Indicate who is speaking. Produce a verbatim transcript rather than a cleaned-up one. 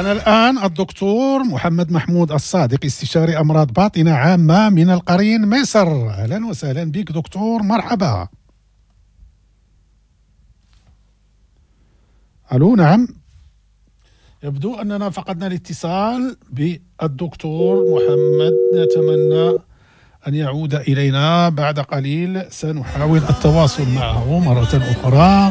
Speaker 1: معنا الآن الدكتور محمد محمود الصادق، استشاري أمراض باطنة عامة من القرين مصر. أهلا وسهلا بك دكتور، مرحبا. ألو، نعم، يبدو أننا فقدنا الاتصال بالدكتور محمد، نتمنى أن يعود إلينا بعد قليل، سنحاول التواصل معه مرة أخرى.